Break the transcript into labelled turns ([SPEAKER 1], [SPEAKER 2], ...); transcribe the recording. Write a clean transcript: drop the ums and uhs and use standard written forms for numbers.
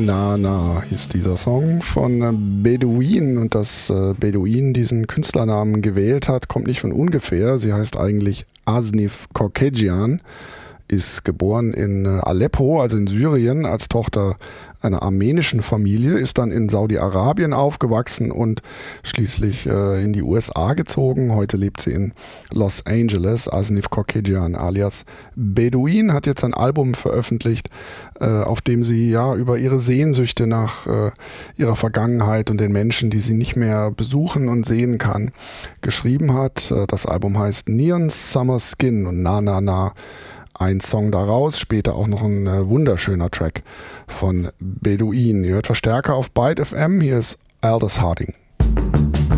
[SPEAKER 1] Na Na hieß dieser Song von Bedouin, und dass Bedouin diesen Künstlernamen gewählt hat, kommt nicht von ungefähr. Sie heißt eigentlich Asnif Korkegjian, ist geboren in Aleppo, also in Syrien, als Tochter einer armenischen Familie, ist dann in Saudi-Arabien aufgewachsen und schließlich in die USA gezogen. Heute lebt sie in Los Angeles. Asnif Korkegjian alias Bedouin hat jetzt ein Album veröffentlicht, auf dem sie ja über ihre Sehnsüchte nach ihrer Vergangenheit und den Menschen, die sie nicht mehr besuchen und sehen kann, geschrieben hat. Das Album heißt Neon Summer Skin und Na Na Na. Ein Song daraus, später auch noch ein wunderschöner Track von Bedouin. Ihr hört Verstärker auf Byte FM, hier ist Aldous Harding.